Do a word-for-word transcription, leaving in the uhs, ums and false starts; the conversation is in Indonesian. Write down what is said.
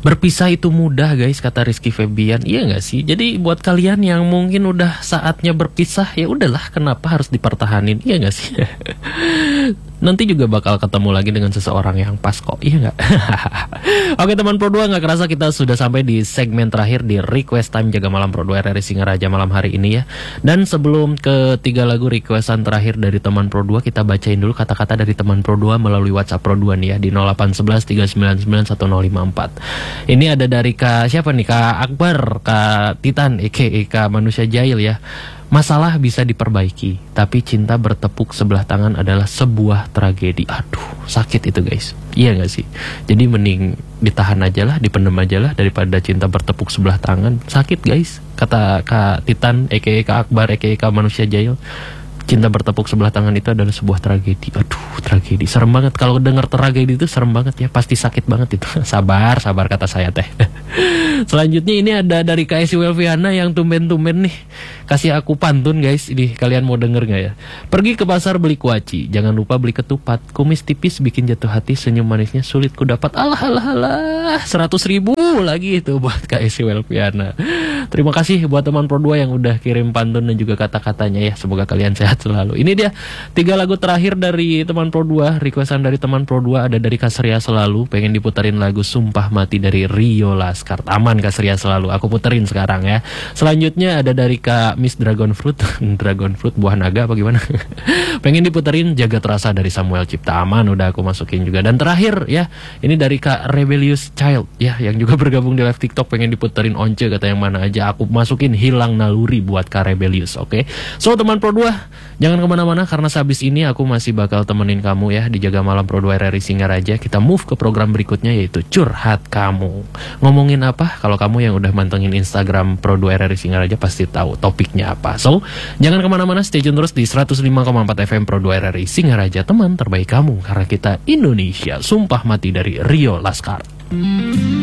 Berpisah itu mudah guys, kata Rizky Febian. Iya nggak sih? Jadi buat kalian yang mungkin udah saatnya berpisah, ya udahlah, kenapa harus dipertahanin? Iya nggak sih? Nanti juga bakal ketemu lagi dengan seseorang yang pas kok, iya nggak? Oke teman Pro dua, nggak kerasa kita sudah sampai di segmen terakhir di Request Time Jaga Malam Pro dua R R I Singaraja malam hari ini ya. Dan sebelum ketiga lagu requestan terakhir dari teman Pro dua, kita bacain dulu kata-kata dari teman Pro dua melalui WhatsApp Pro dua nih ya, di nol delapan satu satu tiga sembilan sembilan satu nol lima empat. Ini ada dari Kak siapa nih? Kak Akbar, Kak Titan, aka Kak Manusia Jahil ya. Masalah bisa diperbaiki, tapi cinta bertepuk sebelah tangan adalah sebuah tragedi. Aduh, sakit itu guys. Iya gak sih? Jadi mending ditahan aja lah, dipendam aja lah, daripada cinta bertepuk sebelah tangan. Sakit guys. Kata Kak Titan, aka Kak Akbar, aka Kak Manusia Jahil, cinta bertepuk sebelah tangan itu adalah sebuah tragedi. Aduh, tragedi. Serem banget. Kalau dengar tragedi itu serem banget ya. Pasti sakit banget itu. Sabar, sabar kata saya teh. Selanjutnya ini ada dari K S Welviana yang tumben-tumben nih kasih aku pantun guys. Ini kalian mau denger gak ya? Pergi ke pasar beli kuaci, jangan lupa beli ketupat. Kumis tipis bikin jatuh hati, senyum manisnya sulit ku dapat. Alah alah alah, seratus ribu lagi itu buat K S Welviana. Terima kasih buat teman Pro dua yang udah kirim pantun dan juga kata-katanya ya. Semoga kalian sehat selalu. Ini dia tiga lagu terakhir dari teman Pro dua. Requestan dari teman Pro dua ada dari Kasria Selalu, pengen diputarin lagu Sumpah Mati dari Rio Laskar. Aman Kasria Selalu, aku puterin sekarang ya. Selanjutnya ada dari Kak Miss Dragon Fruit. Dragon Fruit buah naga apa gimana? Pengen diputerin Jaga Terasa dari Samuel Cipta. Aman, udah aku masukin juga. Dan terakhir ya, ini dari Kak Rebellious Child ya, yang juga bergabung di live TikTok, pengen diputerin Once, kata yang mana aja. Aku masukin Hilang Naluri buat Kak Rebellious. Oke, okay? So teman Pro dua, jangan kemana-mana karena sehabis ini aku masih bakal temenin kamu ya di Jaga Malam Pro dua R R I Singaraja. Kita move ke program berikutnya, yaitu Curhat Kamu. Ngomongin apa? Kalau kamu yang udah mantengin Instagram Pro dua R R I Singaraja pasti tahu topiknya apa. So, jangan kemana-mana, stay tune terus di seratus lima koma empat F M Pro dua R R I Singaraja, teman terbaik kamu, karena kita Indonesia. Sumpah Mati dari Rio Laskar.